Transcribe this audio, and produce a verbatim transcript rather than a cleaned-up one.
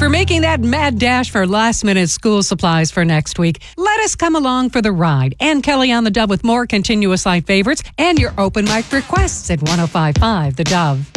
for making that mad dash for last-minute school supplies for next week. Let us come along for the ride. And Kelly on the Dove with more continuous live favorites and your open mic requests at one oh five point five The Dove.